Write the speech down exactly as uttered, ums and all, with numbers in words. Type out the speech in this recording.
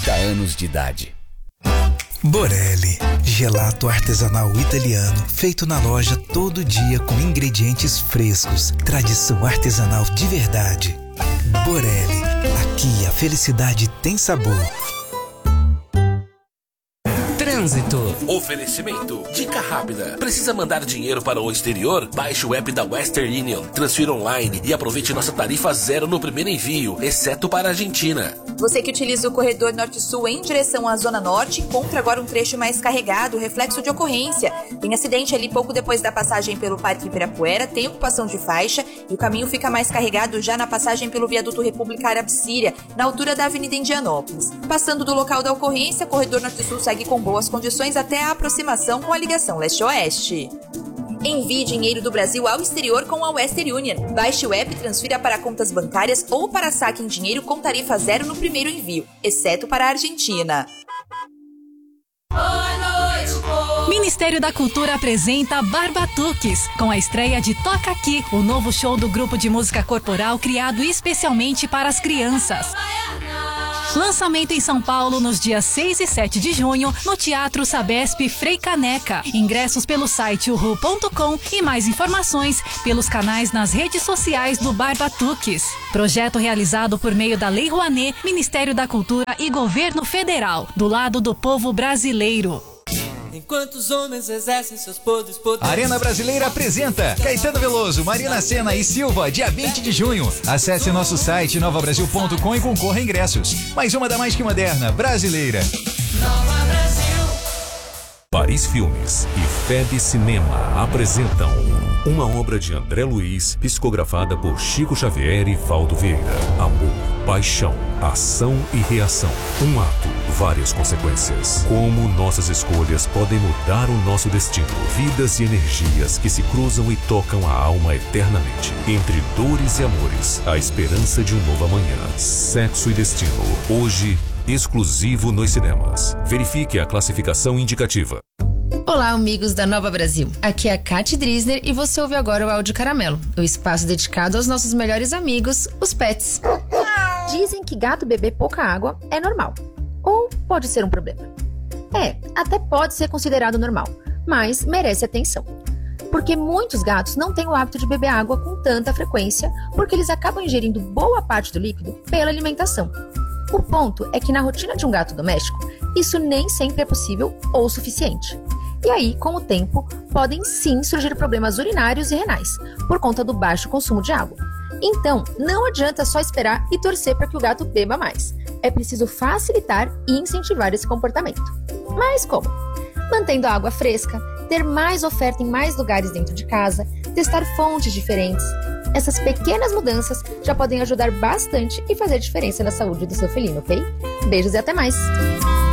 trinta anos de idade. Borelli, gelato artesanal italiano, feito na loja todo dia com ingredientes frescos, tradição artesanal de verdade. Borelli, aqui a felicidade tem sabor. Trânsito. Oferecimento. Dica rápida. Precisa mandar dinheiro para o exterior? Baixe o app da Western Union, transfira online e aproveite nossa tarifa zero no primeiro envio, exceto para a Argentina. Você que utiliza o corredor Norte-Sul em direção à Zona Norte, encontra agora um trecho mais carregado, reflexo de ocorrência. Tem acidente ali pouco depois da passagem pelo Parque Ibirapuera, tem ocupação de faixa e o caminho fica mais carregado já na passagem pelo viaduto República Árabe Síria, na altura da Avenida Indianópolis. Passando do local da ocorrência, o corredor Norte-Sul segue com boas condições até a aproximação com a ligação leste-oeste. Envie dinheiro do Brasil ao exterior com a Western Union. Baixe o app e transfira para contas bancárias ou para saque em dinheiro com tarifa zero no primeiro envio, exceto para a Argentina. Ministério da Cultura apresenta Barbatuques, com a estreia de Toca Aqui, o novo show do grupo de música corporal criado especialmente para as crianças. Lançamento em São Paulo nos dias seis e sete de junho, no Teatro Sabesp Frei Caneca. Ingressos pelo site uhu ponto com e mais informações pelos canais nas redes sociais do Barbatuques. Projeto realizado por meio da Lei Rouanet, Ministério da Cultura e Governo Federal, do lado do povo brasileiro. Enquanto os homens exercem seus podres poderes. Arena Brasileira apresenta Caetano Veloso, Marina Sena e Silva, dia vinte de junho. Acesse nosso site nova brasil ponto com e concorra a ingressos. Mais uma da mais que moderna, brasileira. Nova Brasil. Paris Filmes e Feb Cinema apresentam uma obra de André Luiz, psicografada por Chico Xavier e Valdo Vieira. Amor, paixão, ação e reação. Um ato, várias consequências. Como nossas escolhas podem mudar o nosso destino. Vidas e energias que se cruzam e tocam a alma eternamente. Entre dores e amores, a esperança de um novo amanhã. Sexo e destino. Hoje, exclusivo nos cinemas. Verifique a classificação indicativa. Olá, amigos da Nova Brasil. Aqui é a Kati Drisner e você ouve agora o Áudio Caramelo, o espaço dedicado aos nossos melhores amigos, os pets. Dizem que gato beber pouca água é normal. Ou pode ser um problema. É, até pode ser considerado normal, mas merece atenção. Porque muitos gatos não têm o hábito de beber água com tanta frequência, porque eles acabam ingerindo boa parte do líquido pela alimentação. O ponto é que na rotina de um gato doméstico, isso nem sempre é possível ou suficiente. E aí, com o tempo, podem sim surgir problemas urinários e renais, por conta do baixo consumo de água. Então, não adianta só esperar e torcer para que o gato beba mais. É preciso facilitar e incentivar esse comportamento. Mas como? Mantendo a água fresca, ter mais oferta em mais lugares dentro de casa, testar fontes diferentes. Essas pequenas mudanças já podem ajudar bastante e fazer diferença na saúde do seu felino, ok? Beijos e até mais!